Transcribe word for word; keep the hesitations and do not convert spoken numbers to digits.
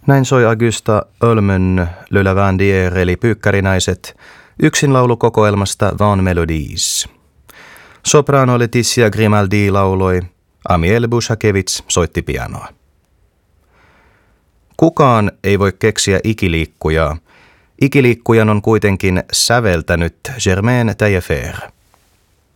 Näin soi Augusta Ölmön Le Lavandier eli Pyykkärinaiset yksinlaulukokoelmasta Van Melodies. Soprano Leticia Grimaldi lauloi, Amiel Bushakevits soitti pianoa. Kukaan ei voi keksiä ikiliikkujaa. Ikiliikkujan on kuitenkin säveltänyt Germaine Taillefer.